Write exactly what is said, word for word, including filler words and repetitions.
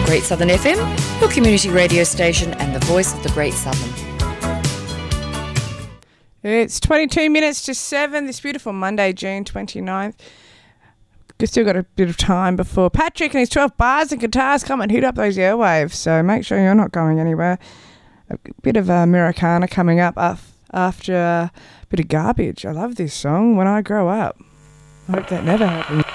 Great Southern F M, your community radio station and the voice of the Great Southern. It's twenty-two minutes to seven this beautiful Monday, June twenty-ninth. We've still got a bit of time before Patrick and his twelve bars and guitars come and heat up those airwaves, so make sure you're not going anywhere. A bit of Americana coming up after a bit of garbage. I love this song, When I Grow Up. I hope that never happens.